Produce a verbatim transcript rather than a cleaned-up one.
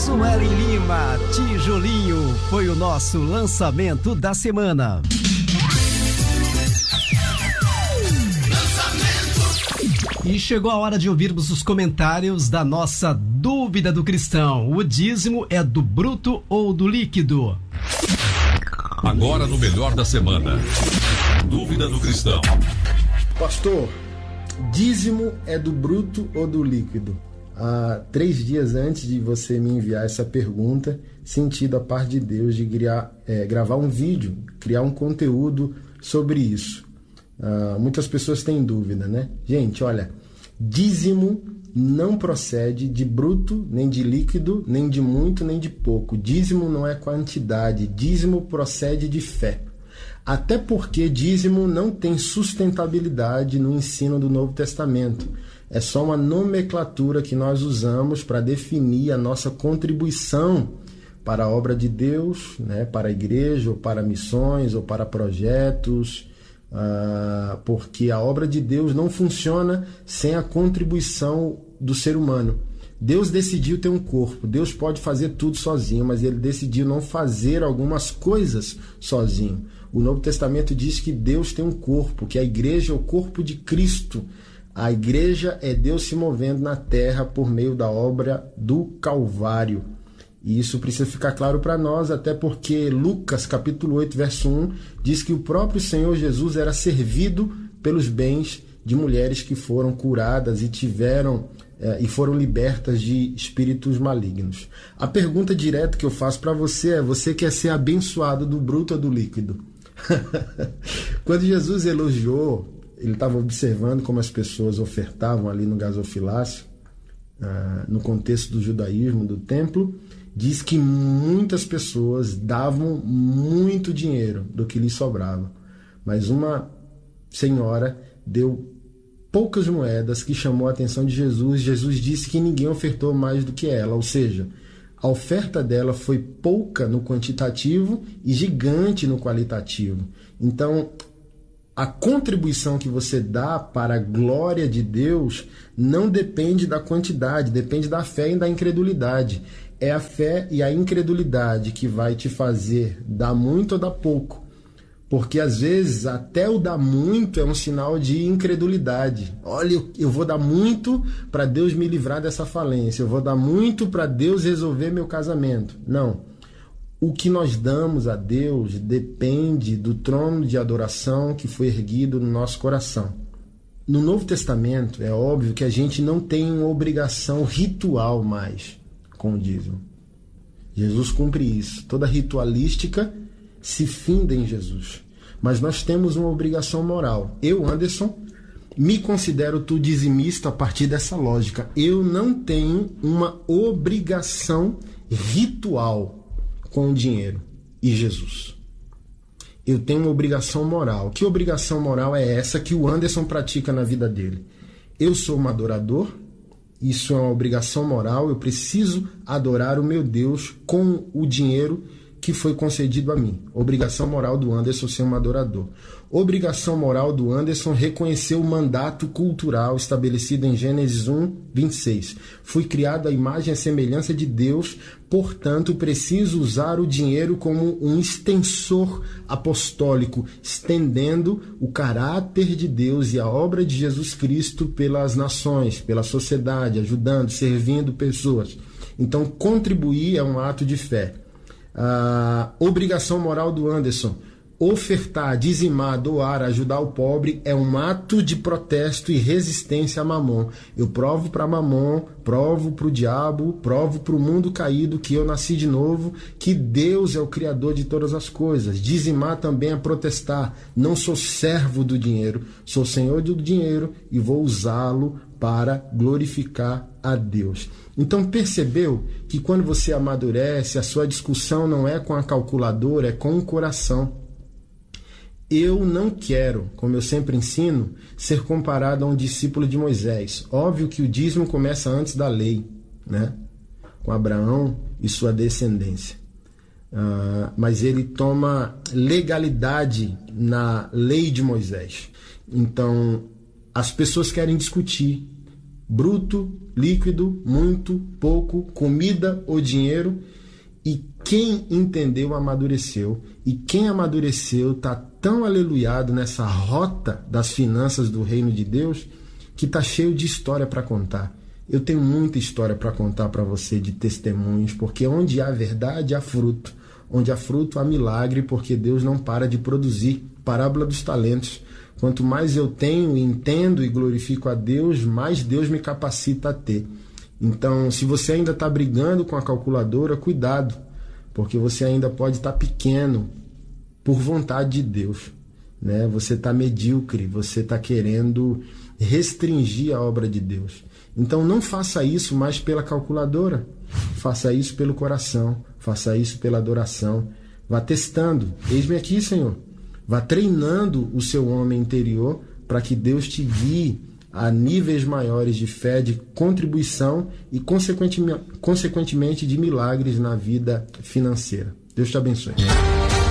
Suelen Lima, Tijolinho, foi o nosso lançamento da semana. E chegou a hora de ouvirmos os comentários da nossa dúvida do cristão. O dízimo é do bruto ou do líquido? Agora no Melhor da Semana, dúvida do cristão. Pastor, dízimo é do bruto ou do líquido? Há três dias antes de você me enviar essa pergunta, senti da parte de Deus de criar, é, gravar um vídeo, criar um conteúdo sobre isso. Uh, muitas pessoas têm dúvida, né? Gente, olha, dízimo não procede de bruto, nem de líquido, nem de muito, nem de pouco. Dízimo não é quantidade, dízimo procede de fé. Até porque dízimo não tem sustentabilidade no ensino do Novo Testamento. É só uma nomenclatura que nós usamos para definir a nossa contribuição para a obra de Deus, né? Para a igreja, ou para missões, ou para projetos. Uh, porque a obra de Deus não funciona sem a contribuição do ser humano. Deus decidiu ter um corpo, Deus pode fazer tudo sozinho, mas ele decidiu não fazer algumas coisas sozinho. O Novo Testamento diz que Deus tem um corpo, que a igreja é o corpo de Cristo. A igreja é Deus se movendo na terra por meio da obra do Calvário. E isso precisa ficar claro para nós, até porque Lucas, capítulo oito, verso um, diz que o próprio Senhor Jesus era servido pelos bens de mulheres que foram curadas e tiveram eh, e foram libertas de espíritos malignos. A pergunta direta que eu faço para você é: você quer ser abençoado do bruto ou do líquido? Quando Jesus elogiou, ele estava observando como as pessoas ofertavam ali no gasofilácio, ah, no contexto do judaísmo, do templo. Diz que muitas pessoas davam muito dinheiro do que lhes sobrava. Mas uma senhora deu poucas moedas, que chamou a atenção de Jesus. Jesus disse que ninguém ofertou mais do que ela. Ou seja, a oferta dela foi pouca no quantitativo e gigante no qualitativo. Então, a contribuição que você dá para a glória de Deus não depende da quantidade, depende da fé e da incredulidade. É a fé e a incredulidade que vai te fazer dar muito ou dar pouco. Porque às vezes até o dar muito é um sinal de incredulidade. Olha, eu vou dar muito para Deus me livrar dessa falência. Eu vou dar muito para Deus resolver meu casamento. Não. O que nós damos a Deus depende do trono de adoração que foi erguido no nosso coração. No Novo Testamento é óbvio que a gente não tem uma obrigação ritual mais com o dízimo. Jesus cumpre isso. Toda ritualística se finda em Jesus. Mas nós temos uma obrigação moral. Eu, Anderson, me considero tu dizimista a partir dessa lógica. Eu não tenho uma obrigação ritual com o dinheiro e Jesus. Eu tenho uma obrigação moral. Que obrigação moral é essa que o Anderson pratica na vida dele? Eu sou um adorador. Isso é uma obrigação moral, eu preciso adorar o meu Deus com o dinheiro que foi concedido a mim. Obrigação moral do Anderson ser um adorador. Obrigação moral do Anderson reconhecer o mandato cultural estabelecido em Gênesis um, vinte e seis. Fui criado à imagem e semelhança de Deus, portanto preciso usar o dinheiro como um extensor apostólico, estendendo o caráter de Deus e a obra de Jesus Cristo pelas nações, pela sociedade, ajudando, servindo pessoas. Então contribuir é um ato de fé. A obrigação moral do Anderson: ofertar, dizimar, doar, ajudar o pobre é um ato de protesto e resistência a Mamon. Eu provo para Mamon, provo para o diabo, provo para o mundo caído que eu nasci de novo, que Deus é o criador de todas as coisas. Dizimar também é protestar. Não sou servo do dinheiro, sou senhor do dinheiro e vou usá-lo para glorificar a Deus. Então percebeu que quando você amadurece, a sua discussão não é com a calculadora, é com o coração. Eu não quero, como eu sempre ensino, ser comparado a um discípulo de Moisés. Óbvio que o dízimo começa antes da lei, né? Com Abraão e sua descendência. Uh, mas ele toma legalidade na lei de Moisés. Então, as pessoas querem discutir bruto, líquido, muito, pouco, comida ou dinheiro. E quem entendeu, amadureceu. E quem amadureceu está tão aleluiado nessa rota das finanças do reino de Deus que está cheio de história para contar. Eu tenho muita história para contar para você de testemunhos, porque onde há verdade, há fruto. Onde há fruto, há milagre, porque Deus não para de produzir. Parábola dos talentos. Quanto mais eu tenho, entendo e glorifico a Deus, mais Deus me capacita a ter. Então, se você ainda está brigando com a calculadora, cuidado, porque você ainda pode estar pequeno por vontade de Deus, né? Você está medíocre, você está querendo restringir a obra de Deus. Então, não faça isso mais pela calculadora, faça isso pelo coração, faça isso pela adoração. Vá testando, eis-me aqui, Senhor. Vá treinando o seu homem interior para que Deus te guie a níveis maiores de fé, de contribuição e, consequentemente, consequentemente de milagres na vida financeira. Deus te abençoe.